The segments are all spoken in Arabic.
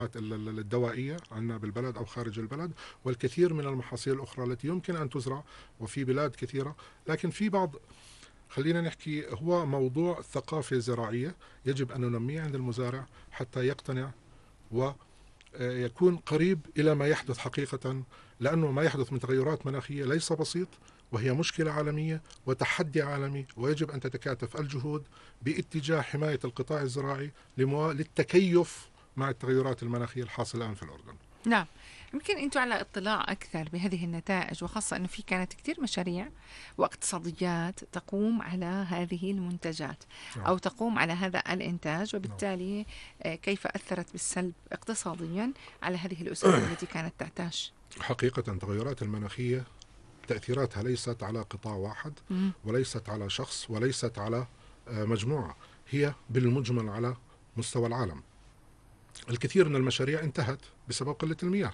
الدوائية عندنا بالبلد أو خارج البلد، والكثير من المحاصيل الأخرى التي يمكن أن تزرع وفي بلاد كثيرة. لكن في بعض، خلينا نحكي، هو موضوع ثقافة زراعية يجب أن ننميه عند المزارع حتى يقتنع ويكون قريب إلى ما يحدث حقيقة، لأنه ما يحدث من تغيرات مناخية ليس بسيط، وهي مشكلة عالمية وتحدي عالمي، ويجب أن تتكاتف الجهود باتجاه حماية القطاع الزراعي للتكيف مع التغيرات المناخية الحاصلة الآن في الأردن. نعم. يمكن أنتم على اطلاع أكثر بهذه النتائج، وخاصة أنه في كانت كثير مشاريع واقتصاديات تقوم على هذه المنتجات نعم. أو تقوم على هذا الإنتاج، نعم. وبالتالي كيف أثرت بالسلب اقتصاديا على هذه الأسر التي كانت تعتاش. حقيقة التغيرات المناخية تأثيراتها ليست على قطاع واحد، وليست على شخص، وليست على مجموعة، هي بالمجمل على مستوى العالم. الكثير من المشاريع انتهت بسبب قلة المياه.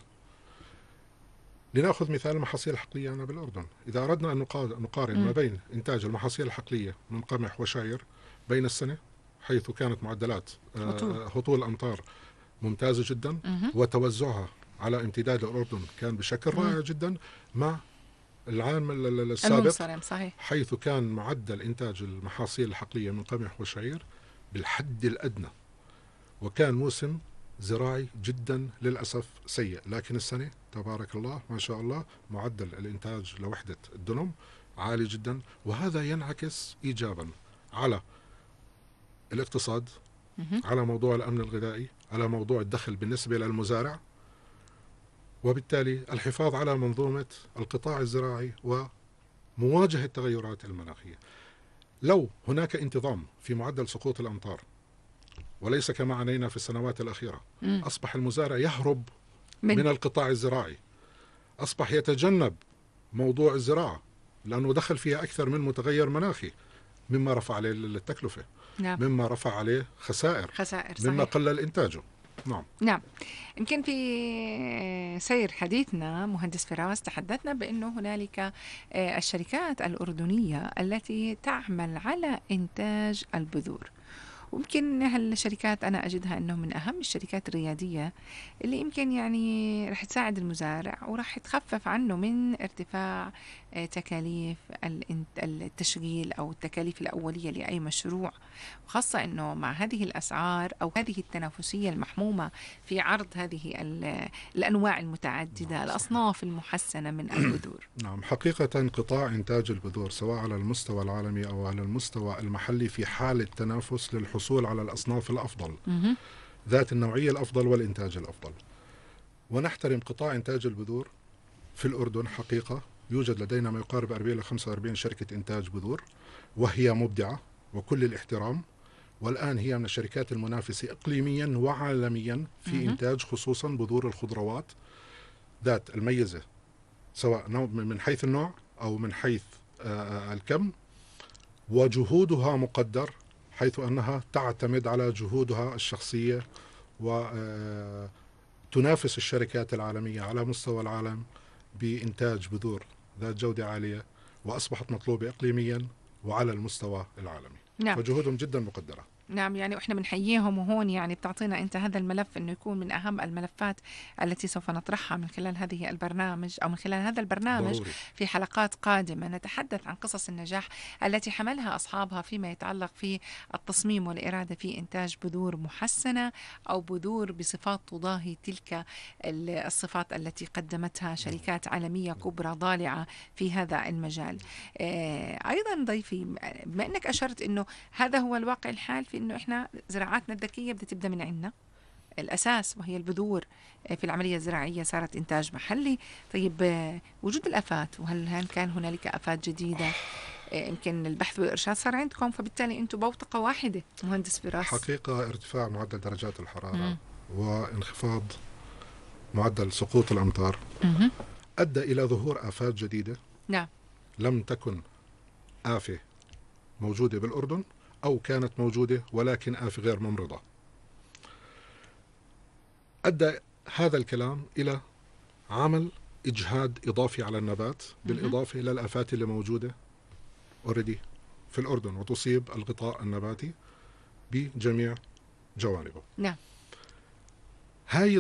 لنأخذ مثال المحاصيل الحقلية هنا بالأردن. إذا أردنا أن نقارن ما بين إنتاج المحاصيل الحقلية من قمح وشعير بين السنة، حيث كانت معدلات هطول الأمطار ممتازة جدا، وتوزعها على امتداد الأردن كان بشكل رائع جدا، مع العام السابق صحيح. حيث كان معدل إنتاج المحاصيل الحقلية من قمح وشعير بالحد الأدنى، وكان موسم زراعي جدا للأسف سيء. لكن السنة تبارك الله ما شاء الله معدل الإنتاج لوحدة الدنم عالي جدا، وهذا ينعكس إيجابا على الاقتصاد، على موضوع الأمن الغذائي، على موضوع الدخل بالنسبة للمزارع، وبالتالي الحفاظ على منظومة القطاع الزراعي ومواجهة التغيرات المناخية. لو هناك انتظام في معدل سقوط الأمطار، وليس كما عانينا في السنوات الأخيرة، أصبح المزارع يهرب من القطاع الزراعي، أصبح يتجنب موضوع الزراعة لأنه دخل فيها أكثر من متغير مناخي، مما رفع عليه التكلفة. نعم. مما رفع عليه خسائر صحيح. مما قلل إنتاجه. نعم. يمكن في سير حديثنا مهندس فراس تحدثنا بأنه هنالك الشركات الأردنية التي تعمل على إنتاج البذور، ويمكن هالشركات أنا أجدها أنه من أهم الشركات الريادية اللي يمكن يعني رح تساعد المزارع ورح تخفف عنه من ارتفاع تكاليف التشغيل أو التكاليف الأولية لأي مشروع، وخاصة أنه مع هذه الأسعار أو هذه التنافسية المحمومة في عرض هذه الأنواع المتعددة، الأصناف المحسنة من البذور. نعم، حقيقة قطاع إنتاج البذور سواء على المستوى العالمي أو على المستوى المحلي في حالة تنافس للحصول على الأصناف الأفضل، ذات النوعية الأفضل والإنتاج الأفضل. ونحترم قطاع إنتاج البذور في الأردن. حقيقة يوجد لدينا ما يقارب 40 إلى 45 شركة إنتاج بذور، وهي مبدعة وكل الاحترام، والآن هي من الشركات المنافسة إقليميا وعالميا في إنتاج خصوصا بذور الخضروات ذات الميزة، سواء من حيث النوع أو من حيث الكم، وجهودها مقدر حيث أنها تعتمد على جهودها الشخصية وتنافس الشركات العالمية على مستوى العالم بإنتاج بذور ذات جودة عالية، وأصبحت مطلوبة إقليميا وعلى المستوى العالمي. نعم. فجهودهم جدا مقدرة. نعم، يعني وإحنا بنحييهم، وهون يعني بتعطينا أنت هذا الملف إنه يكون من أهم الملفات التي سوف نطرحها من خلال هذه البرنامج أو من خلال هذا البرنامج ضروري. في حلقات قادمة نتحدث عن قصص النجاح التي حملها أصحابها فيما يتعلق في التصميم والإرادة في إنتاج بذور محسنة أو بذور بصفات تضاهي تلك الصفات التي قدمتها شركات عالمية كبرى ضالعة في هذا المجال. أيضا ضيفي، بما أنك أشرت إنه هذا هو الواقع الحال في إنه إحنا زراعاتنا الذكية بدها تبدأ من عنا الأساس وهي البذور في العملية الزراعية صارت إنتاج محلي. طيب وجود الآفات، وهل كان هنالك آفات جديدة؟ يمكن البحث والإرشاد صار عندكم، فبالتالي أنتم بوتقة واحدة مهندس فراس. حقيقة ارتفاع معدل درجات الحرارة وانخفاض معدل سقوط الأمطار أدى إلى ظهور آفات جديدة. نعم. لم تكن آفة موجودة بالأردن، أو كانت موجودة ولكن آفة غير ممرضة. أدى هذا الكلام إلى عمل إجهاد إضافي على النبات، بالإضافة إلى الآفات اللي موجودة أوريدي في الأردن وتصيب الغطاء النباتي بجميع جوانبه. نعم. هاي